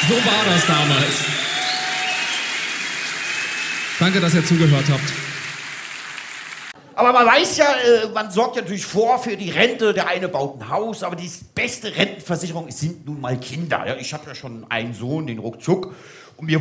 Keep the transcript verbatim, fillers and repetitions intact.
So war das damals. Danke, dass ihr zugehört habt. Aber man weiß ja, man sorgt ja natürlich vor für die Rente. Der eine baut ein Haus, aber die beste Rentenversicherung sind nun mal Kinder. Ja, ich habe ja schon einen Sohn, den ruckzuck.